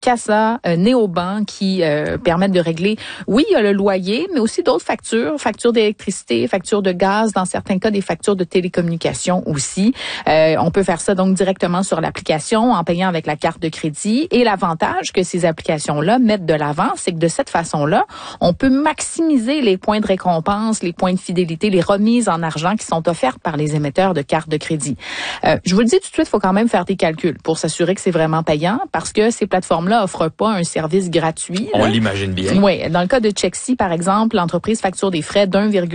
Casa, Néobank qui permettent de régler, oui, il y a le loyer, mais aussi d'autres factures d'électricité, factures de gaz, dans certains cas des factures de télécommunications aussi. On peut faire ça donc directement sur l'application en payant avec la carte de crédit. Et l'avantage que ces applications-là mettent de l'avant, c'est que de cette façon-là, on peut maximiser les points de récompense, les points de fidélité, les remises en argent qui sont offertes par les émetteurs de cartes de crédit. Je vous le dis tout de suite, il faut quand même faire des calculs pour s'assurer que c'est vraiment payant parce que ces plateformes-là offrent pas un service gratuit. On l'imagine bien. Oui. Dans le cas de Chexi, par exemple, l'entreprise facture des frais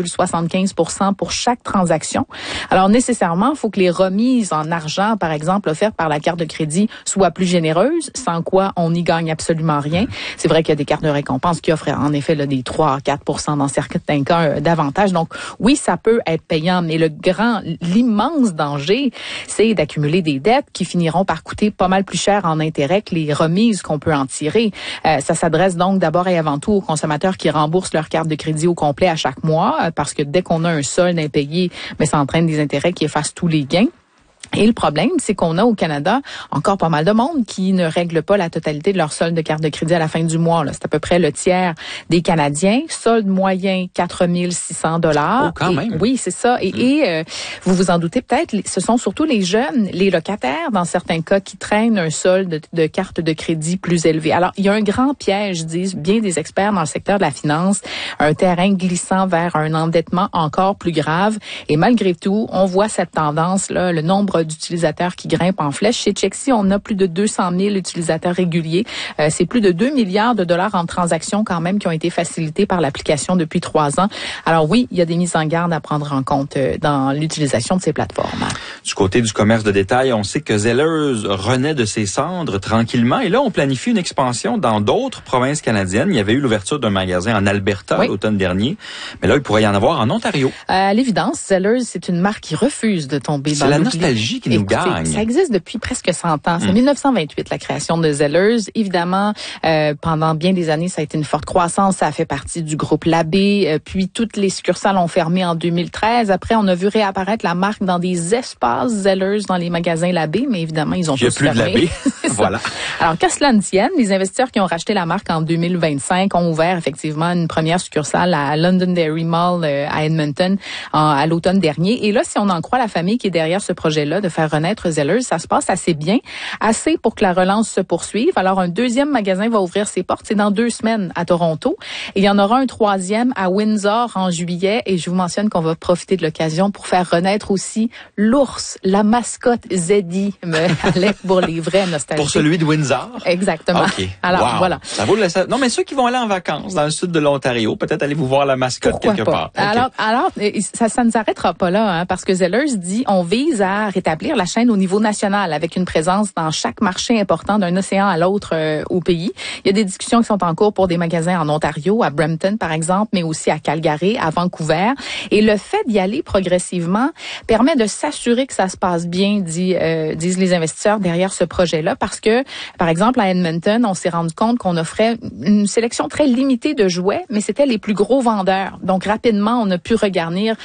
d'1,75% pour chaque transaction. Alors, nécessairement, il faut que les remises en argent, par exemple, offertes par la carte de crédit soient plus généreuses, sans quoi on n'y gagne absolument rien. C'est vrai qu'il y a des cartes de récompense qui offrent en effet là, des 3 à 4% dans certains cas davantage. Donc, oui, ça peut être payant, mais l'immense danger, c'est d'accumuler des dettes qui finiront par coûter pas mal plus cher en intérêt que les remises qu'on peut en tirer. Ça s'adresse donc d'abord et avant tout aux consommateurs qui remboursent leur carte de crédit au complet à chaque mois, parce que dès qu'on a un solde impayé, ça entraîne des intérêts qui effacent tous les gains. Et le problème, c'est qu'on a au Canada encore pas mal de monde qui ne règle pas la totalité de leur solde de carte de crédit à la fin du mois. Là. C'est à peu près le tiers des Canadiens. Solde moyen, 4 600 $. Oh, quand même. Oui, c'est ça. Et vous vous en doutez peut-être, ce sont surtout les jeunes, les locataires, dans certains cas, qui traînent un solde de carte de crédit plus élevé. Alors, il y a un grand piège, disent bien des experts dans le secteur de la finance, un terrain glissant vers un endettement encore plus grave. Et malgré tout, on voit cette tendance-là, le nombre d'utilisateurs qui grimpent en flèche. Chez Chexi, on a plus de 200 000 utilisateurs réguliers. C'est plus de 2 milliards de dollars en transactions quand même qui ont été facilitées par l'application depuis 3 ans. Alors oui, il y a des mises en garde à prendre en compte dans l'utilisation de ces plateformes. Du côté du commerce de détail, on sait que Zellers renaît de ses cendres tranquillement. Et là, on planifie une expansion dans d'autres provinces canadiennes. Il y avait eu l'ouverture d'un magasin en Alberta l'automne dernier. Mais là, il pourrait y en avoir en Ontario. À l'évidence, Zellers, c'est une marque qui refuse de tomber dans la nostalgie qui nous gagne. Ça existe depuis presque 100 ans. C'est 1928, la création de Zellers. Évidemment, pendant bien des années, ça a été une forte croissance. Ça a fait partie du groupe Labbé. Puis, toutes les succursales ont fermé en 2013. Après, on a vu réapparaître la marque dans des espaces Zellers dans les magasins Labbé, mais évidemment, ils ont tous fermé. Il n'y a plus de Labbé. Voilà. Alors, qu'à cela ne tienne, les investisseurs qui ont racheté la marque en 2025 ont ouvert effectivement une première succursale à Londonderry Mall à Edmonton à l'automne dernier. Et là, si on en croit la famille qui est derrière ce projet-là, de faire renaître Zellers, ça se passe assez bien, assez pour que la relance se poursuive. Alors, un deuxième magasin va ouvrir ses portes, c'est dans 2 semaines à Toronto. Et il y en aura un troisième à Windsor en juillet. Et je vous mentionne qu'on va profiter de l'occasion pour faire renaître aussi l'ours, la mascotte Zeddy, pour les vrais nostalgiques. Pour celui de Windsor? Exactement. OK. Alors, voilà. Ça vaut non, mais ceux qui vont aller en vacances dans le sud de l'Ontario, peut-être allez-vous voir la mascotte quelque part. Okay. Alors, ça ne s'arrêtera pas là, parce que Zellers dit, on vise à rétablir la chaîne au niveau national avec une présence dans chaque marché important d'un océan à l'autre au pays. Il y a des discussions qui sont en cours pour des magasins en Ontario, à Brampton par exemple, mais aussi à Calgary, à Vancouver. Et le fait d'y aller progressivement permet de s'assurer que ça se passe bien, disent les investisseurs derrière ce projet-là, parce que, par exemple, à Edmonton, on s'est rendu compte qu'on offrait une sélection très limitée de jouets, mais c'était les plus gros vendeurs. Donc, rapidement, on a pu regarnir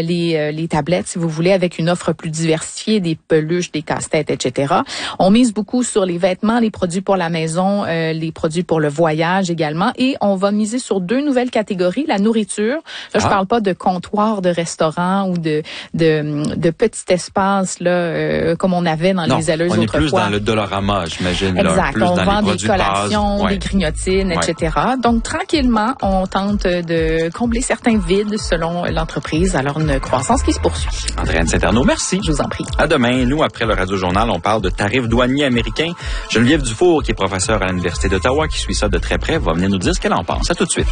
les tablettes, si vous voulez, avec une offre plus diversifiée, des peluches, des casse-têtes, etc. On mise beaucoup sur les vêtements, les produits pour la maison, les produits pour le voyage également, et on va miser sur 2 nouvelles catégories, la nourriture. Là, je parle pas de comptoir de restaurant ou de petits espaces là, comme on avait dans les Zellers autrefois. On est plus dans le Dollarama, j'imagine. Exact. Là, plus on dans vend les des collations, des grignotines, etc. Donc, tranquillement, on tente de combler certains vides selon l'entreprise. Alors, une croissance qui se poursuit. Andréane Saint-Arnaud, merci. Je vous en prie. À demain. Nous, après le Radio-Journal, on parle de tarifs douaniers américains. Geneviève Dufour, qui est professeure à l'Université d'Ottawa, qui suit ça de très près, va venir nous dire ce qu'elle en pense. À tout de suite.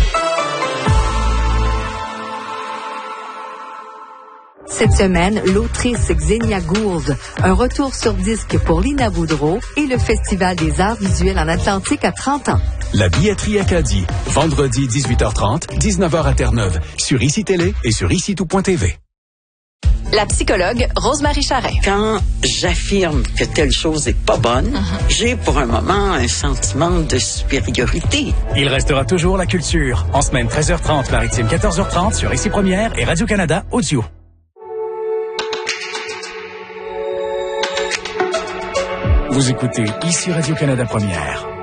Cette semaine, l'autrice Xenia Gould, un retour sur disque pour Lina Boudreau et le Festival des arts visuels en Atlantique à 30 ans. La billetterie Acadie, vendredi 18h30, 19h à Terre-Neuve, sur ICI Télé et sur ICITout.tv. La psychologue Rose-Marie Charest. Quand j'affirme que telle chose est pas bonne, j'ai pour un moment un sentiment de supériorité. Il restera toujours la culture. En semaine 13h30, maritime 14h30 sur ICI Première et Radio-Canada Audio. Vous écoutez ici Radio-Canada Première.